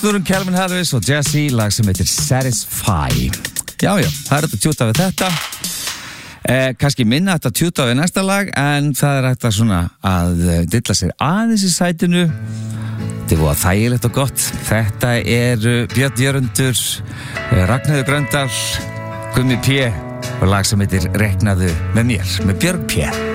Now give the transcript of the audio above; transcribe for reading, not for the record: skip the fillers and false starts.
Slúðurinn Calvin Harris og Jesse, lag sem heitir Satisfy. Já, það er þetta tjúta við þetta. Kannski minna þetta tjúta við næsta lag, en það er hægt að svona að dilla sér aðeins í sætinu. Þetta var þægilegt og gott. Þetta er Björn Jörundur, Ragnheiður Gröndal, Gummi P og lag sem heitir Reiknaðu með mér, með Björn P.